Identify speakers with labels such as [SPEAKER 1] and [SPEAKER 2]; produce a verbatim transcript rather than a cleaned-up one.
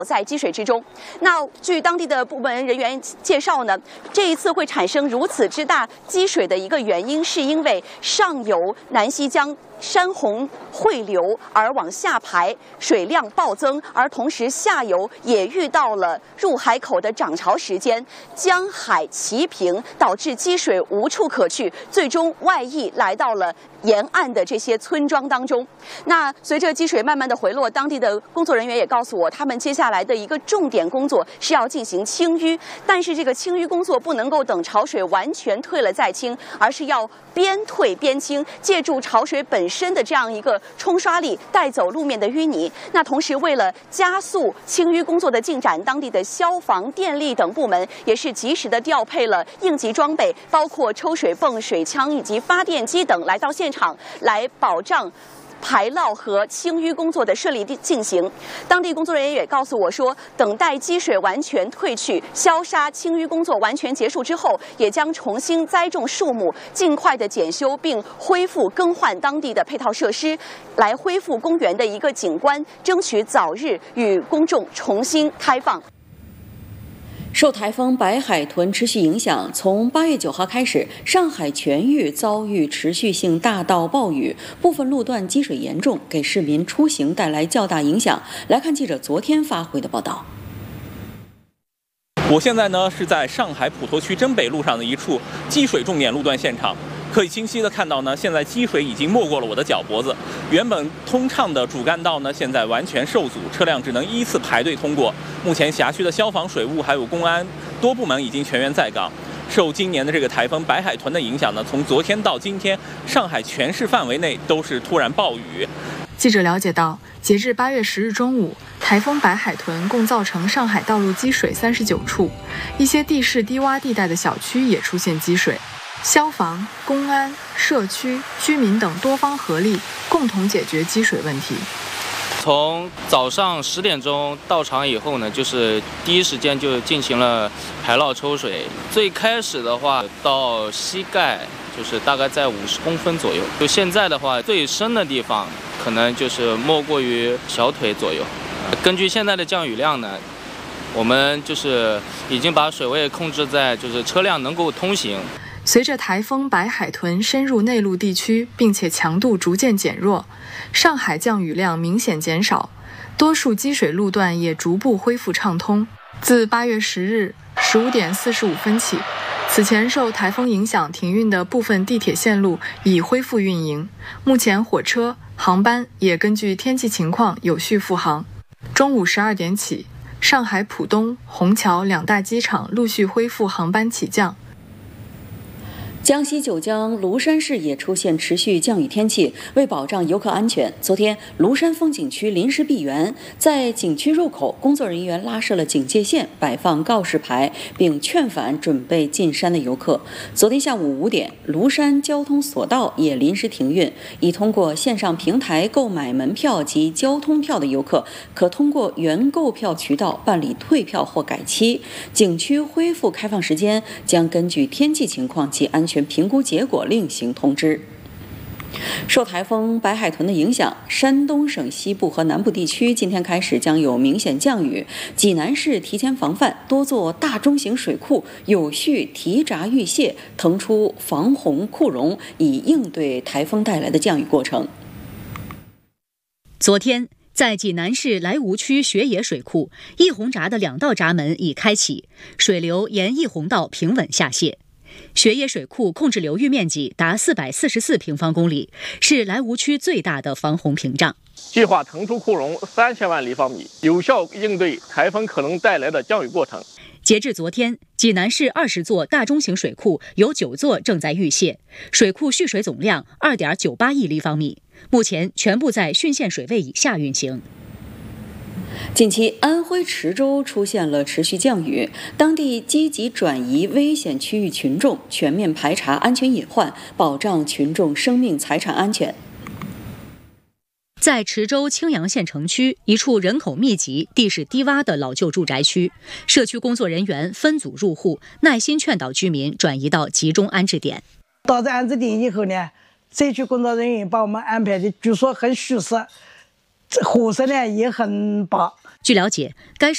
[SPEAKER 1] 在积水之中。那据当地的部门人员介绍呢，这一次会产生如此之大积水的一个原因，是因为上游南溪江山洪汇流而往下排，水量暴增，而同时下游也遇到了入海口的涨潮时间，江海齐平，导致积水无处可去，最终外溢来到了沿岸的这些村庄当中。那随着积水慢慢的回落，当地的工作人员也告诉我，他们接下来的一个重点工作是要进行清淤，但是这个清淤工作不能够等潮水完全退了再清，而是要边退边清，借助潮水本身的这样一个冲刷力带走路面的淤泥。那同时为了加速清淤工作的进展，当地的消防、电力等部门也是及时的调配了应急装备，包括抽水泵、水枪以及发电机等来到现场，来保障排涝和清淤工作的顺利进行。当地工作人员也告诉我说，等待积水完全退去，消杀清淤工作完全结束之后，也将重新栽种树木，尽快的检修并恢复更换当地的配套设施，来恢复公园的一个景观，争取早日与公众重新开放。
[SPEAKER 2] 受台风白海豚持续影响，从八月九号开始，上海全域遭遇持续性大到暴雨，部分路段积水严重，给市民出行带来较大影响。来看记者昨天发回的报道。
[SPEAKER 3] 我现在呢是在上海普陀区真北路上的一处积水重点路段现场。可以清晰的看到呢，现在积水已经没过了我的脚脖子，原本通畅的主干道呢，现在完全受阻，车辆只能依次排队通过。目前辖区的消防、水务还有公安多部门已经全员在岗。受今年的这个台风白海豚的影响呢，从昨天到今天，上海全市范围内都是突然暴雨。
[SPEAKER 4] 记者了解到，截至八月十日中午，台风白海豚共造成上海道路积水三十九处，一些地势低洼地带的小区也出现积水。消防、公安、社区、居民等多方合力，共同解决积水问题。
[SPEAKER 5] 从早上十点钟到场以后呢，就是第一时间就进行了排涝抽水。最开始的话到膝盖，就是大概在五十公分左右。就现在的话，最深的地方可能就是没过于小腿左右。根据现在的降雨量呢，我们就是已经把水位控制在就是车辆能够通行。
[SPEAKER 4] 随着台风白海豚深入内陆地区，并且强度逐渐减弱，上海降雨量明显减少，多数积水路段也逐步恢复畅通。自八月十日十五点四十五分起，此前受台风影响停运的部分地铁线路已恢复运营，目前火车、航班也根据天气情况有序复航。中午十二点起，上海浦东、虹桥两大机场陆续恢复航班起降。
[SPEAKER 2] 江西九江庐山市也出现持续降雨天气，为保障游客安全，昨天庐山风景区临时闭园，在景区入口，工作人员拉设了警戒线，摆放告示牌，并劝返准备进山的游客。昨天下午五点，庐山交通索道也临时停运，已通过线上平台购买门票及交通票的游客，可通过原购票渠道办理退票或改期。景区恢复开放时间将根据天气情况及安全全评估结果另行通知。受台风白海豚的影响，山东省西部和南部地区今天开始将有明显降雨。济南市提前防范，多座大中型水库有序提闸预泄，腾出防洪库容，以应对台风带来的降雨过程。
[SPEAKER 6] 昨天，在济南市莱芜区学野水库，溢洪闸的两道闸门已开启，水流沿溢洪道平稳下泄。学野水库控制流域面积达四百四十四平方公里，是莱芜区最大的防洪屏障。
[SPEAKER 7] 计划腾出库容三千万立方米，有效应对台风可能带来的降雨过程。
[SPEAKER 6] 截至昨天，济南市二十座大中型水库有九座正在预泄，水库蓄水总量二点九八亿立方米，目前全部在汛限水位以下运行。
[SPEAKER 2] 近期，安徽池州出现了持续降雨，当地积极转移危险区域群众，全面排查安全隐患，保障群众生命财产安全。
[SPEAKER 6] 在池州青阳县城区一处人口密集、地势低洼的老旧住宅区，社区工作人员分组入户，耐心劝导居民转移到集中安置点。
[SPEAKER 8] 到这安置点以后呢，社区工作人员把我们安排的据说很舒适，伙食呢也很棒。
[SPEAKER 6] 据了解，该